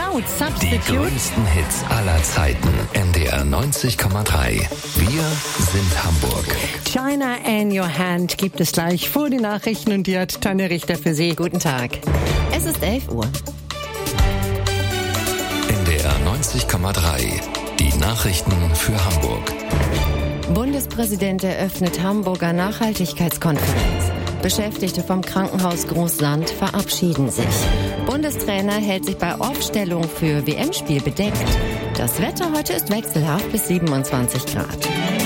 Cloud Die Substitute. größten Hits aller Zeiten. NDR 90,3. Wir sind Hamburg. China in Your Hand gibt es gleich vor den Nachrichten und die hat Tanja Richter für Sie. Guten Tag. Es ist 11 Uhr. NDR 90,3. Die Nachrichten für Hamburg. Bundespräsident eröffnet Hamburger Nachhaltigkeitskonferenz. Beschäftigte vom Krankenhaus Großsand verabschieden sich. Bundestrainer hält sich bei Aufstellung für WM-Spiel bedeckt. Das Wetter heute ist wechselhaft bis 27 Grad.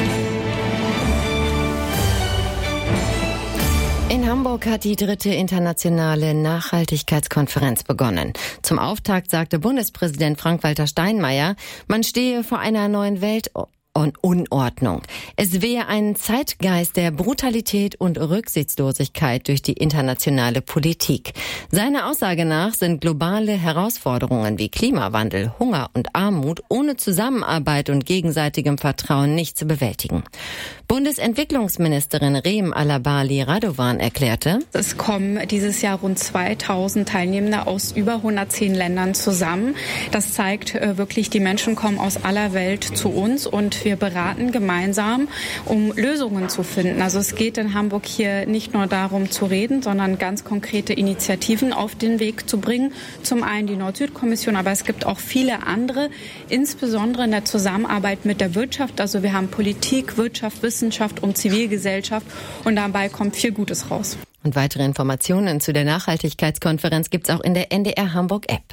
In Hamburg hat die 3. internationale Nachhaltigkeitskonferenz begonnen. Zum Auftakt sagte Bundespräsident Frank-Walter Steinmeier, man stehe vor einer neuen Welt und Unordnung. Es wehe ein Zeitgeist der Brutalität und Rücksichtslosigkeit durch die internationale Politik. Seiner Aussage nach sind globale Herausforderungen wie Klimawandel, Hunger und Armut ohne Zusammenarbeit und gegenseitigem Vertrauen nicht zu bewältigen. Bundesentwicklungsministerin Reem Alabali Radovan erklärte, es kommen dieses Jahr rund 2000 Teilnehmende aus über 110 Ländern zusammen. Das zeigt wirklich, die Menschen kommen aus aller Welt zu uns und wir beraten gemeinsam, um Lösungen zu finden. Also es geht in Hamburg hier nicht nur darum zu reden, sondern ganz konkrete Initiativen auf den Weg zu bringen. Zum einen die Nord-Süd-Kommission, aber es gibt auch viele andere, insbesondere in der Zusammenarbeit mit der Wirtschaft. Also wir haben Politik, Wirtschaft, Wissenschaft und Zivilgesellschaft und dabei kommt viel Gutes raus. Und weitere Informationen zu der Nachhaltigkeitskonferenz gibt's auch in der NDR Hamburg App.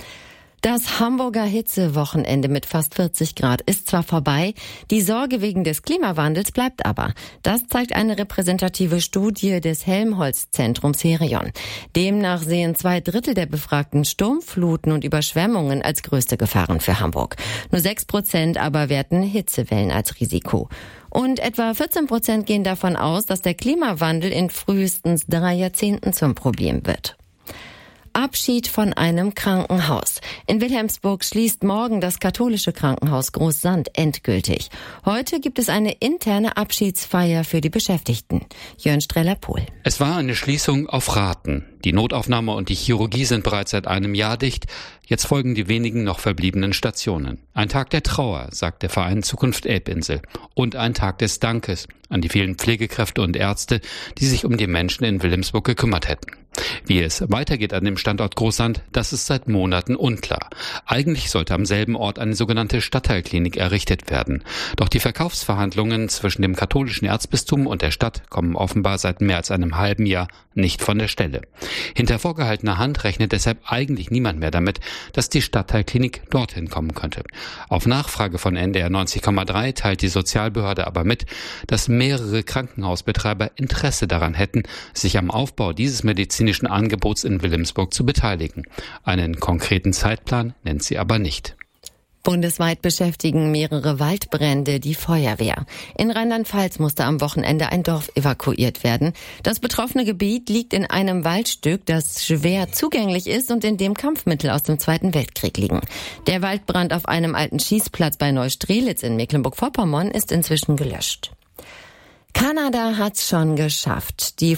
Das Hamburger Hitzewochenende mit fast 40 Grad ist zwar vorbei, die Sorge wegen des Klimawandels bleibt aber. Das zeigt eine repräsentative Studie des Helmholtz-Zentrums Herion. Demnach sehen 2/3 der Befragten Sturmfluten und Überschwemmungen als größte Gefahren für Hamburg. Nur 6% aber werten Hitzewellen als Risiko. Und etwa 14% gehen davon aus, dass der Klimawandel in frühestens 3 Jahrzehnten zum Problem wird. Abschied von einem Krankenhaus. In Wilhelmsburg schließt morgen das katholische Krankenhaus Großsand endgültig. Heute gibt es eine interne Abschiedsfeier für die Beschäftigten. Jörn Streller-Pohl. Es war eine Schließung auf Raten. Die Notaufnahme und die Chirurgie sind bereits seit einem Jahr dicht. Jetzt folgen die wenigen noch verbliebenen Stationen. Ein Tag der Trauer, sagt der Verein Zukunft Elbinsel. Und ein Tag des Dankes an die vielen Pflegekräfte und Ärzte, die sich um die Menschen in Wilhelmsburg gekümmert hätten. Wie es weitergeht an dem Standort Großsand, das ist seit Monaten unklar. Eigentlich sollte am selben Ort eine sogenannte Stadtteilklinik errichtet werden. Doch die Verkaufsverhandlungen zwischen dem katholischen Erzbistum und der Stadt kommen offenbar seit mehr als einem halben Jahr nicht von der Stelle. Hinter vorgehaltener Hand rechnet deshalb eigentlich niemand mehr damit, dass die Stadtteilklinik dorthin kommen könnte. Auf Nachfrage von NDR 90,3 teilt die Sozialbehörde aber mit, dass mehrere Krankenhausbetreiber Interesse daran hätten, sich am Aufbau dieses medizinischen Angebots in Wilhelmsburg zu beteiligen. Einen konkreten Zeitplan nennt sie aber nicht. Bundesweit beschäftigen mehrere Waldbrände die Feuerwehr. In Rheinland-Pfalz musste am Wochenende ein Dorf evakuiert werden. Das betroffene Gebiet liegt in einem Waldstück, das schwer zugänglich ist und in dem Kampfmittel aus dem Zweiten Weltkrieg liegen. Der Waldbrand auf einem alten Schießplatz bei Neustrelitz in Mecklenburg-Vorpommern ist inzwischen gelöscht. Kanada hat's schon geschafft. Die